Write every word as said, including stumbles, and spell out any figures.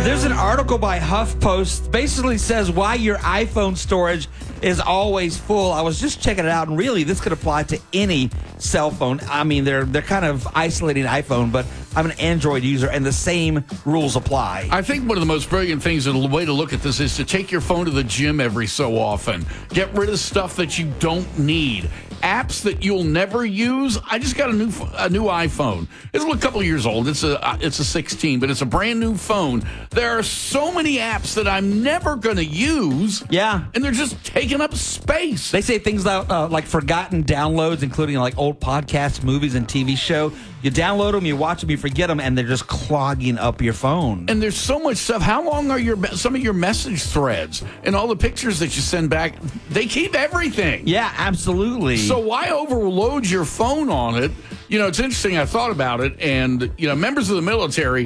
There's an article by HuffPost basically says why your iPhone storage is always full. I was just checking it out, and really this could apply to any cell phone. I mean, they're they're kind of isolating iPhone, but I'm an Android user, and the same rules apply. I think one of the most brilliant things, and the way to look at this, is to take your phone to the gym every so often. Get rid of stuff that you don't need. Apps that you'll never use. I just got a new a new iPhone. It's a couple of years old. It's a it's a sixteen, but it's a brand new phone. There are so many apps that I'm never going to use. Yeah, and they're just taking up space. They say things like, uh, like forgotten downloads, including like old podcasts, movies, and T V show. You download them, you watch them, you forget them, and they're just clogging up your phone. And there's so much stuff. How long are your some of your message threads and all the pictures that you send back? They keep everything. Yeah, absolutely. So why overload your phone on it? You know, it's interesting. I thought about it, and, you know, members of the military,